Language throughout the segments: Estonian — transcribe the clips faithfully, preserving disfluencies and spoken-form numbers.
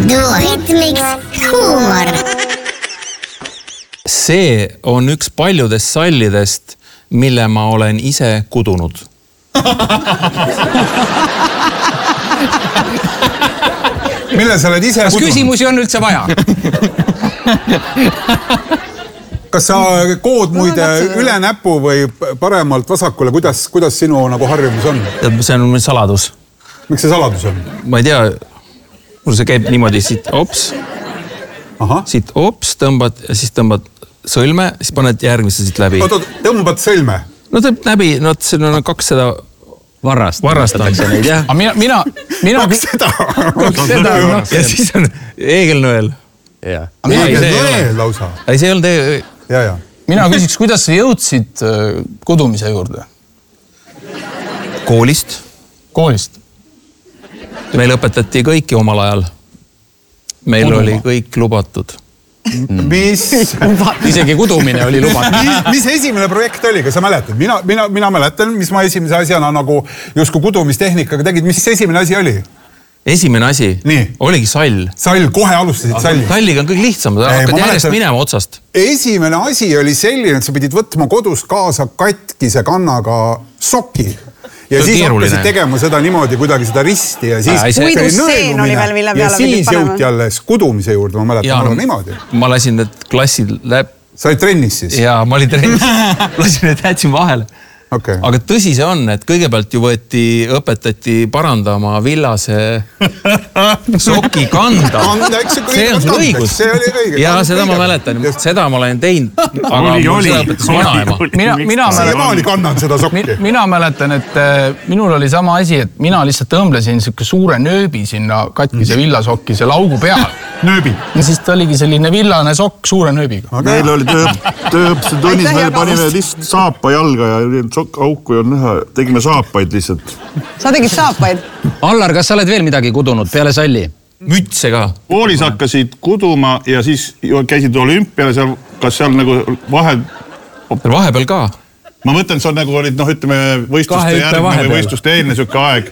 Duetmix huumor. See on üks paljudest sallidest, mille ma olen ise kudunud. Mille sa oled ise Kas kudunud? küsimusi on üldse vaja? Kas sa kood muide üle näpu või paremalt vasakule? Kuidas, kuidas sinu nagu harjumus on? See on saladus. Miks see saladus on? Ma ei tea, mul see käib niimoodi siit ops, Aha. siit ops tõmbad ja siis tõmbad sõlme, siis paned järgmisse siit läbi. Oot, oot, tõmbad sõlme? No tõmb läbi, no see on kaks seda Varrast. Varastatakse neid, jah. Aga mina, mina, mina... Kaks seda? Kaks seda, no. Ja siis on eegelnõel. Ja. Eegelnõel lausa? Ei, see ei olnud e... Ja, ja. Mina küsiks, kuidas sa jõudsid kudumise juurde? Koolist. Koolist? Meil õpetati kõiki omal ajal. Meil Kuduma. Oli kõik lubatud. Mis? Isegi kudumine oli lubatud. Mis, mis esimene projekt oli, kas sa mäletad? Mina, mina, mina mäletan, mis ma esimese asjana nagu justkui kudumistehnikaga tegid. Mis esimene asi oli? Esimene asi? Nii. Oligi sall. Sall, kohe alustasid salli. Salliga on kõik lihtsam, sa hakkad järjest minema otsast. Esimene asi oli selline, et sa pidid võtma kodust kaasa katkise kannaga soki. Ja siis hakkasid tegema seda niimoodi kuidagi seda risti ja siis... Puidusseen oli veel, mille peale ja siis jõuti alles kudumise juurde, ma mäletan, ma olen niimoodi. Ma lasin need klassid läb... Sa olid trennis siis? Jaa, ma olin trennis. Lasin need jätsin vahele. Okay. Aga tõsi see on, et kõigepealt ju võeti, õpetati parandama villase soki kanda. See on sul õigus. Ja seda ma mäletan. Seda ma olen teinud. Aga oli, mul oli. seda õpetas vanaema. Mina, mina, mäletan, kannan seda sokki. mina mäletan, et minul oli sama asi, et mina lihtsalt tõmblesin suure nööbi sinna katkise villasokki, see laugu peal. Nööbi? Ja siis ta oligi selline villane sokk suure nööbiga. Meil oli tööõpse tunnis, me panime lihtsalt saapa jalga ja auku on näha, tegime saapaid lihtsalt. Sa tegid saapaid? Allar, kas sa oled veel midagi kudunud peale salli? Mütse ka. Koolis hakkasid kuduma ja siis käisid olümpiale, seal, kas seal nagu vahel... Vahepeal ka. Ma mõtlen, sa nagu olid, noh, ütleme, võistluste järgne või võistluste eelne söke aeg.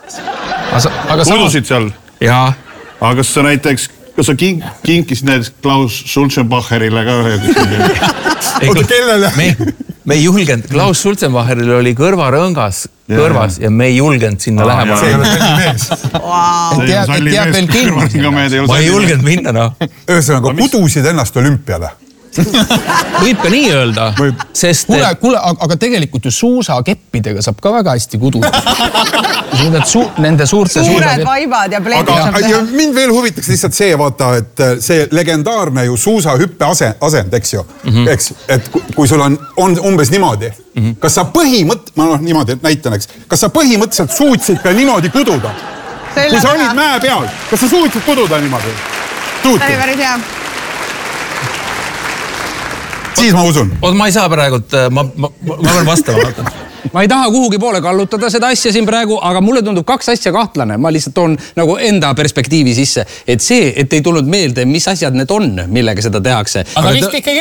Kudusid seal? Jaa. Aga kas sa näiteks... Kas sa kink, kinkisid näiteks Klaus Schulzenbacherile ka? Oota, kellele? Me, me ei julgenud. Klaus Schulzenbacheril oli kõrvarõngas kõrvas ja me ei julgenud sinna ah, lähema. See ei ole salli mees. Et teab veel kinni. Ma ei julgenud minna, noh. Ühesõnaga, kudusid ennast olümpiale. Võib ka nii öelda, sest... Kule, kule, aga tegelikult ju suusakeppidega saab ka väga hästi kududa. Su, nende suurte suured vaibad ja pleedid saab teha. Mind veel huvitaks lihtsalt see, vaata, et see legendaarne ju suusahüppe asend, eks ju. Mm-hmm. Eks, et kui sul on, on umbes niimoodi, mm-hmm. kas sa põhimõtt... Ma noh, niimoodi näitan, eks. Kas sa põhimõtteliselt suutsid ka niimoodi kududa? Kui sa olid mäe peal, kas sa suutsid kududa niimoodi? Tuuti? See oli päris hea. Siis ma usun. Oot, ma ei saa praegult, ma, ma, ma pean vastama. Ma ei taha kuhugi poole kallutada seda asja siin praegu, aga mulle tundub kaks asja kahtlane. Ma lihtsalt toon nagu enda perspektiivi sisse, et see, et ei tulnud meelde, mis asjad need on, millega seda tehakse. Aga vist ikkagi